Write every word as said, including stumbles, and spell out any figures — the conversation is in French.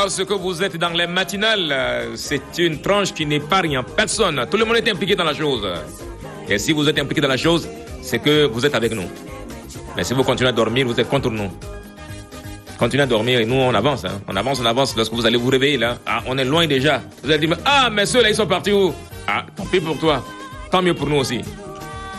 Parce que vous êtes dans les matinales, c'est une tranche qui n'épargne personne. Tout le monde est impliqué dans la chose. Et si vous êtes impliqué dans la chose, c'est que vous êtes avec nous. Mais si vous continuez à dormir, vous êtes contre nous. Continuez à dormir et nous on avance. Hein. On avance, on avance. Lorsque vous allez vous réveiller là, ah, on est loin déjà. Vous allez dire, ah mais ceux-là ils sont partis où? Ah, tant pis pour toi. Tant mieux pour nous aussi.